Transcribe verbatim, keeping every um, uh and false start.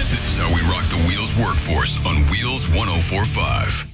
This is how we rock the Wheels workforce on Wheels one oh four point five.